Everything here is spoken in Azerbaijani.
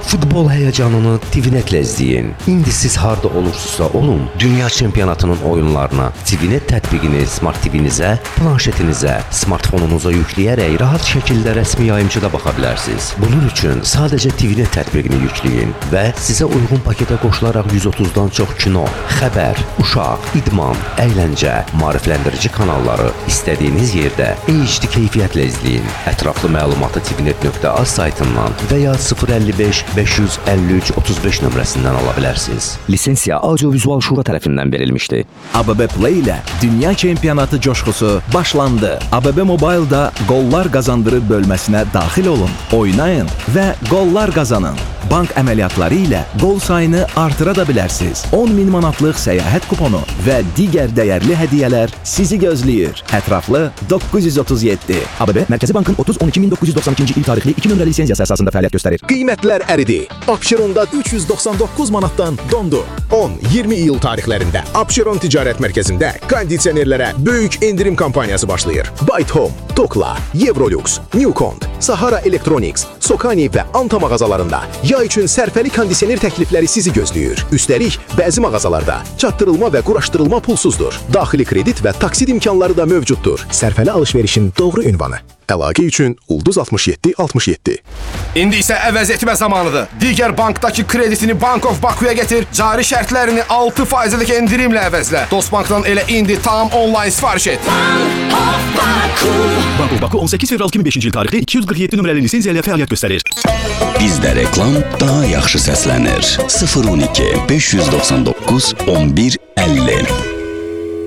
Futbol həyəcanını TVNet-lə izləyin. İndi siz harda olursunuzsa olun, dünya çempionatının oyunlarına TVNet tətbiqini Smart TV-nizə, planşetinizə, smartfonunuza yükləyərək rahat şəkildə rəsmi yayımçıda baxa bilərsiniz. Bunun üçün sadəcə TVNet tətbiqini yükləyin və sizə uyğun paketə qoşularaq 130-dan çox kino, xəbər, uşaq, idman, əyləncə, maarifləndirici kanalları istədiyiniz yerdə HD keyfiyyətlə izləyin. Ətraflı məlumatı tvnet.az saytından və ya 055 553 35 nömrəsindən ala bilərsiniz. Lisensiya Audiovizual Şura tərəfindən verilmişdir. ABB Play ilə dünya çempionatı coşqusu başlandı. ABB Mobile-da qollar qazandırır bölməsinə daxil olun, oynayın və qollar qazanın. Bank əməliyyatları ilə qol sayını artıra da bilərsiniz. 10.000 manatlıq səyahət kuponu və digər dəyərli hədiyyələr sizi gözləyir. Ətraflı 937. ABB Mərkəzi Bankın 30-12-1992-ci il tarixli 2 nömrəli lisenziyası əsasında fəaliyyət göstərir. Qiymətlər əridi. Abşeronda 399 manatdan dondu. 10-20 iyul tarixlərində Abşeron Ticarət Mərkəzində kondisionerlərə böyük endirim kampaniyası başlayır. Byte Home, Dokla, Evrolux, Newcont, Sahara Electronics, Sokani və Anta mağazalarında yay üçün sərfəli kondisioner təklifləri sizi gözləyir. Üstəlik, bəzi mağazalarda çatdırılma və quraşdırılma pulsuzdur. Daxili kredit və taksid imkanları da mövcuddur. Sərfəli alış-verişin doğru ünvanı. Əlaqə üçün Ulduz 67 67. İndi isə əvəz etmə zamanıdır. Digər bankdakı kreditini Bank of Bakuya getir, cari şərtlərini 6%lik endirimlə əvəzlə. Dostbankdan elə indi tam onlayn sifariş et. Bank of Baku. Bank of Baku 18 fevral 2005-ci il tarixli 247 nömrəli lisenziya ilə fəaliyyət göstərir. Bizdə reklam daha yaxşı səslənir. 012 599 11 50.